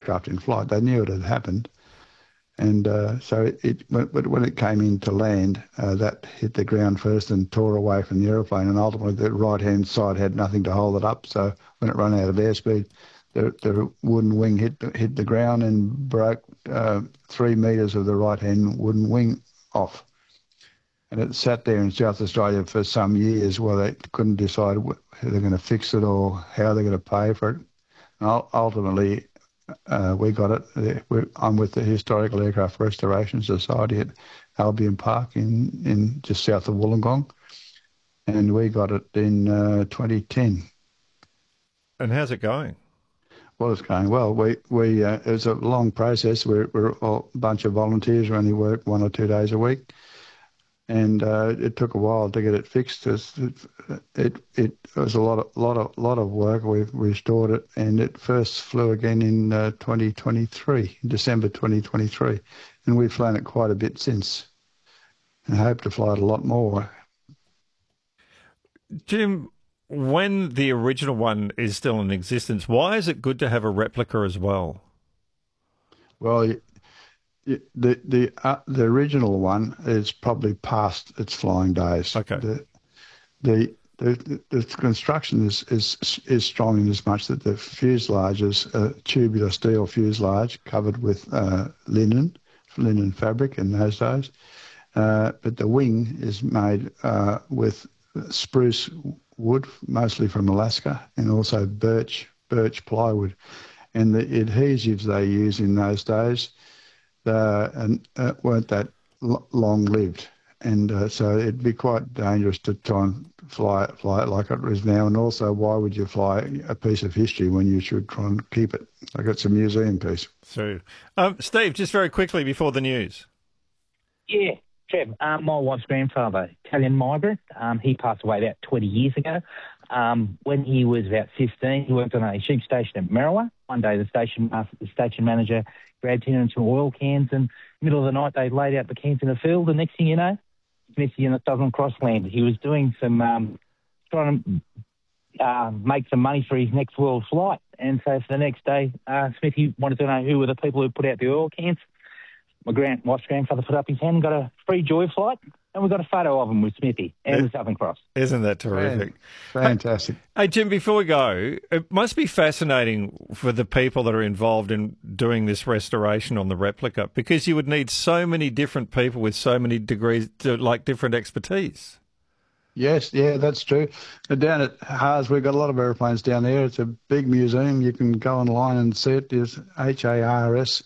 aircraft in flight. They knew it had happened. And so when it came in to land, that hit the ground first and tore away from the aeroplane, and ultimately the right-hand side had nothing to hold it up. So when it ran out of airspeed, the wooden wing hit the ground and broke 3 metres of the right-hand wooden wing off. And it sat there in South Australia for some years while they couldn't decide who they're going to fix it or how they're going to pay for it. And ultimately, we got it. I'm with the Historical Aircraft Restoration Society at Albion Park in just south of Wollongong, and we got it in 2010. And how's it going? Well, it's going well. It was a long process. We're a bunch of volunteers who only work 1 or 2 days a week, and it took a while to get it fixed. It was a lot of work. We've restored it, and it first flew again in 2023, December 2023, and we've flown it quite a bit since, and hope to fly it a lot more. Jim, when the original one is still in existence, why is it good to have a replica as well? Well, the original one is probably past its flying days. Okay. The construction is strong in as much that the fuselage is a tubular steel fuselage covered with linen fabric in those days, but the wing is made with spruce wood, mostly from Alaska, and also birch plywood, and the adhesives they use in those days weren't that long-lived, and so it'd be quite dangerous to try and fly it like it is now. And also, why would you fly a piece of history when you should try and keep it like it's a museum piece? So, Steve, just very quickly before the news. Yeah, Trev, my wife's grandfather, Italian migrant, he passed away about 20 years ago. When he was about 15, he worked on a sheep station at Merriwa. One day the station manager grabbed him in some oil cans, and middle of the night they laid out the cans in the field. The next thing you know, Smithy and the Southern Cross landed. He was doing some, trying to make some money for his next world flight. And so for the next day, Smithy wanted to know who were the people who put out the oil cans. My wife's grandfather put up his hand and got a free Joy flight, and we got a photo of him with Smithy and the Southern Cross. Isn't that terrific? Fantastic. Hey, Jim, before we go, it must be fascinating for the people that are involved in doing this restoration on the replica, because you would need so many different people with so many degrees, like different expertise. Yes, yeah, that's true. Down at Haas, we've got a lot of aeroplanes down there. It's a big museum. You can go online and see it. It's HARS.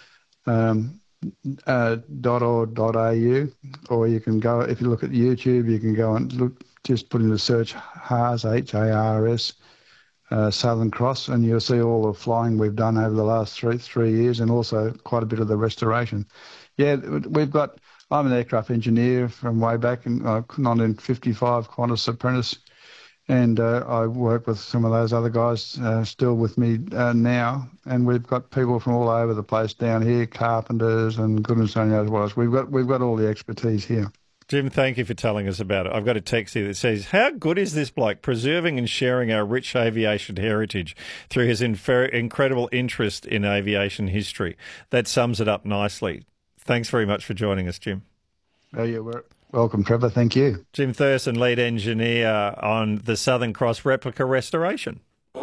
.org.au, or you can go, if you look at YouTube, you can go and look, just put in the search HARS, H-A-R-S, Southern Cross, and you'll see all the flying we've done over the last three years, and also quite a bit of the restoration. Yeah, I'm an aircraft engineer from way back in 1955, Qantas apprentice, and I work with some of those other guys still with me now, and we've got people from all over the place down here, carpenters and goodness only knows what else. We've got all the expertise here. Jim, thank you for telling us about it. I've got a text here that says, how good is this bloke preserving and sharing our rich aviation heritage through his incredible interest in aviation history? That sums it up nicely. Thanks very much for joining us, Jim. Oh, you're welcome, Trevor. Thank you. Jim Thurston, lead engineer on the Southern Cross replica restoration.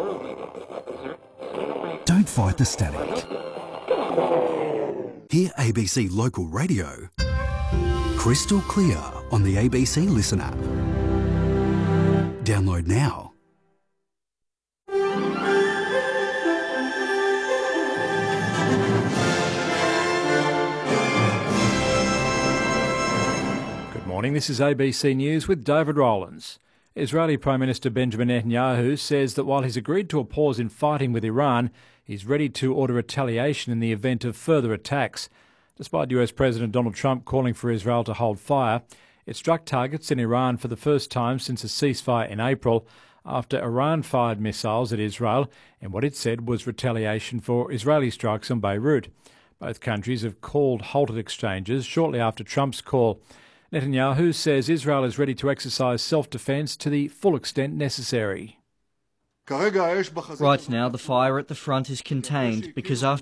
Don't fight the static. Hear ABC Local Radio crystal clear on the ABC Listen app. Download now. Good morning, this is ABC News with David Rowlands. Israeli Prime Minister Benjamin Netanyahu says that while he's agreed to a pause in fighting with Iran, he's ready to order retaliation in the event of further attacks. Despite US President Donald Trump calling for Israel to hold fire, it struck targets in Iran for the first time since a ceasefire in April, after Iran fired missiles at Israel in what it said was retaliation for Israeli strikes on Beirut. Both countries have called halted exchanges shortly after Trump's call. Netanyahu says Israel is ready to exercise self-defense to the full extent necessary. Right now, the fire at the front is contained because after